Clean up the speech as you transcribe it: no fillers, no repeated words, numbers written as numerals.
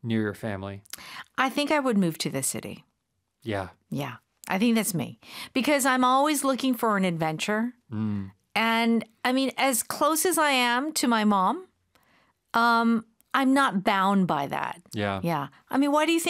near your family? I think I would move to the city. Yeah. Yeah, I think that's me. Because I'm always looking for an adventure. And I mean, as close as I am to my mom, I'm not bound by that. Yeah. Yeah. I mean, why do you think